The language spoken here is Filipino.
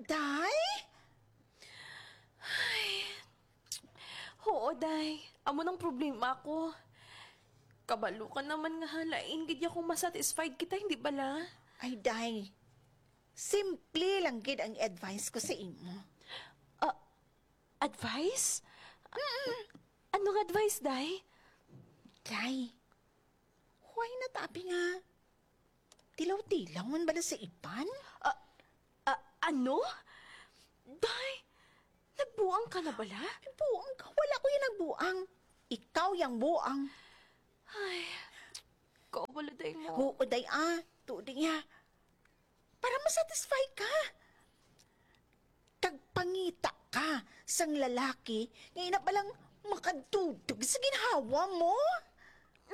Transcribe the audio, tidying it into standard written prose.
Day? Oo, day. Amo ng problema ko. Kabalo ka naman nga halain, gid ako masatisfied kita, hindi bala? Ay, Day. Simple lang gid ang advice ko sa imo. Advice? Anong advice, day? Day, huwag na tabi nga. Tilaw-tilaw man bala sa ipan? Ano? Day, nagbuang ka na bala? Ay, buang ka. Wala ko yung nagbuang. Ikaw yung buang. Ay, kabalo, day mo. Oo, Day, tuod niya. Para masatisfy ka. Tagpangita ka sang lalaki, ngayon na palang makadudog sa ginhawa mo.